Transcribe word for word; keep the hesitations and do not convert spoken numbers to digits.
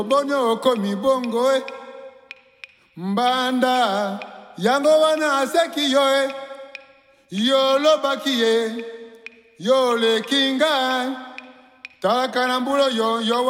Bonyo komi bongo e Mbanda Yango wana aseki yo e Yo lo baki e Yo le kinga Talakanambulo yo yo